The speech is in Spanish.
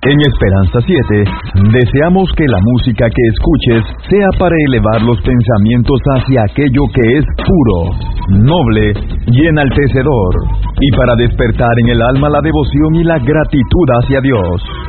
En Esperanza 7, deseamos que la música que escuches sea para elevar los pensamientos hacia aquello que es puro, noble y enaltecedor, y para despertar en el alma la devoción y la gratitud hacia Dios.